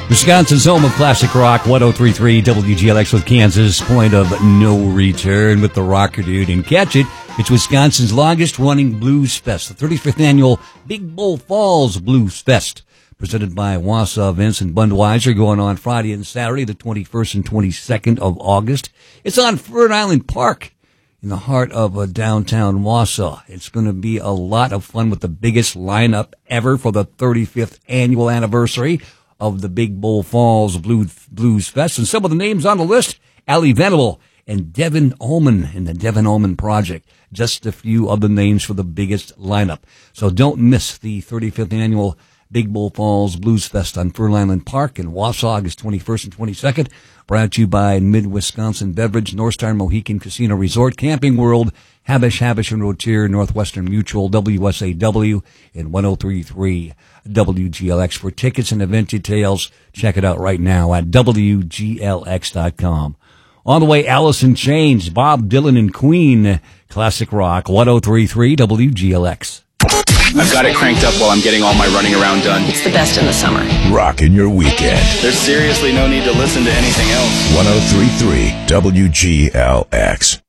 Wisconsin's home of classic rock, 103.3 WGLX with Kansas' point of no return with the rocker dude. And catch it, it's Wisconsin's longest-running blues fest, the 35th annual Big Bull Falls Blues Fest, presented by Wausau Vince and Budweiser, going on Friday and Saturday, the 21st and 22nd of August. It's on Fern Island Park in the heart of downtown Wausau. It's going to be a lot of fun with the biggest lineup ever for the 35th annual anniversary of the Big Bull Falls Blues Fest. And some of the names on the list: Ali Venable and Devin Ullman in the Devin Ullman Project. Just a few of the names for the biggest lineup. So don't miss the 35th annual Big Bull Falls Blues Fest on Fern Island Park in Wausau, August 21st and 22nd. Brought to you by Mid-Wisconsin Beverage, North Star Mohican Casino Resort, Camping World, Habish and Rotier, Northwestern Mutual, WSAW, and 103.3 WGLX. For tickets and event details, check it out right now at WGLX.com. On the way, Alice in Chains, Bob Dylan and Queen, classic rock, 103.3 WGLX. I've got it cranked up while I'm getting all my running around done. It's the best in the summer. Rockin' your weekend. There's seriously no need to listen to anything else. 103.3 WGLX.